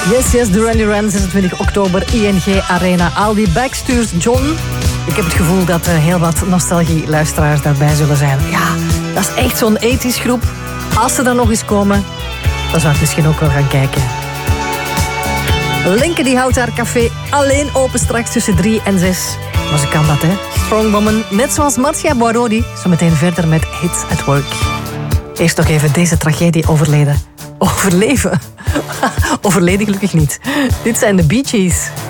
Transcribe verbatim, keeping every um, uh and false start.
Yes, yes, Duran Duran, zesentwintig oktober, I N G Arena. I'll be back, stuurt John. Ik heb het gevoel dat er heel wat nostalgie-luisteraars daarbij zullen zijn. Ja, dat is echt zo'n ethisch groep. Als ze dan nog eens komen, dan zou ik misschien ook wel gaan kijken. Linke die houdt haar café alleen open straks tussen drie en zes. Maar ze kan dat, hè. Strong Woman, net zoals Marcia Borodi. Zometeen verder met Hits at Work. Eerst nog even deze tragedie overleden. Overleven. Overleden gelukkig niet. Dit zijn de Bee Gees.